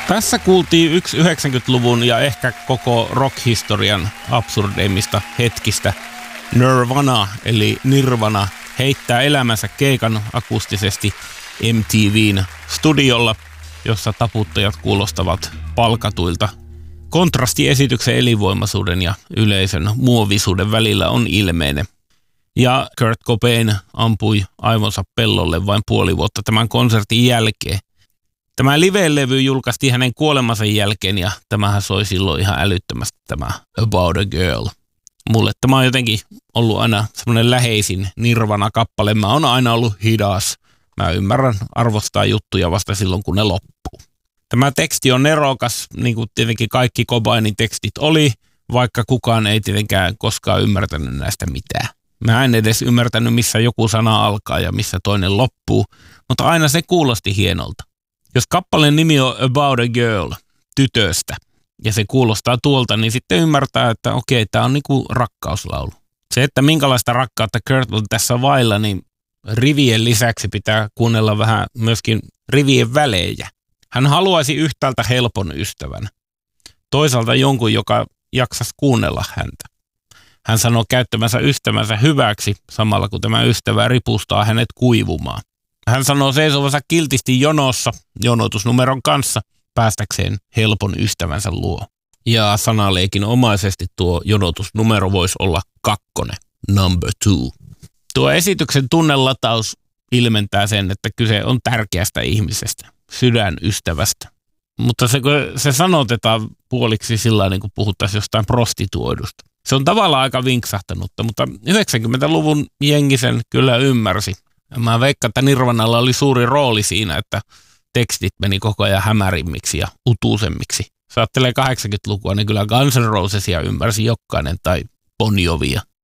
Tässä kuultiin yksi 90-luvun ja ehkä koko rock-historian absurdeimmista hetkistä. Nirvana eli Nirvana heittää elämänsä keikan akustisesti MTV:n studiolla, jossa taputtajat kuulostavat palkatuilta. Kontrasti esityksen elinvoimaisuuden ja yleisön muovisuuden välillä on ilmeinen. Ja Kurt Cobain ampui aivonsa pellolle vain puoli vuotta tämän konsertin jälkeen. Tämä live-levy julkaistiin hänen kuolemansa jälkeen ja tämähän soi silloin ihan älyttömästi tämä About a Girl. Mulle tämä on jotenkin ollut aina semmoinen läheisin Nirvana-kappale. Mä oon aina ollut hidas. Mä ymmärrän arvostaa juttuja vasta silloin, kun ne loppuu. Tämä teksti on nerokas, niin kuin tietenkin kaikki Cobainin tekstit oli, vaikka kukaan ei tietenkään koskaan ymmärtänyt näistä mitään. Mä en edes ymmärtänyt, missä joku sana alkaa ja missä toinen loppuu, mutta aina se kuulosti hienolta. Jos kappaleen nimi on About a Girl, tytöstä, ja se kuulostaa tuolta, niin sitten ymmärtää, että okei, tämä on niinku rakkauslaulu. Se, että minkälaista rakkautta Kurt on tässä vailla, niin rivien lisäksi pitää kuunnella vähän myöskin rivien välejä. Hän haluaisi yhtäältä helpon ystävän, toisaalta jonkun, joka jaksaisi kuunnella häntä. Hän sanoo käyttämänsä ystävänsä hyväksi, samalla kun tämä ystävä ripustaa hänet kuivumaan. Hän sanoo seisovansa kiltisti jonossa jonotusnumeron kanssa päästäkseen helpon ystävänsä luo. Ja sanaleikin omaisesti tuo jonotusnumero voisi olla 2, number 2. Tuo esityksen tunnelataus ilmentää sen, että kyse on tärkeästä ihmisestä, sydänystävästä. Mutta se sanotetaan puoliksi sillä niin kuin puhuttaisiin jostain prostituoidusta. Se on tavallaan aika vinksahtanutta, mutta 90-luvun jengi sen kyllä ymmärsi. Mä veikkaan, että Nirvanalla oli suuri rooli siinä, että tekstit meni koko ajan hämärimmiksi ja utuusemmiksi. Jos ajattelee 80-lukua, niin kyllä Guns N' Rosesia ymmärsi jokainen tai Bon Jovia.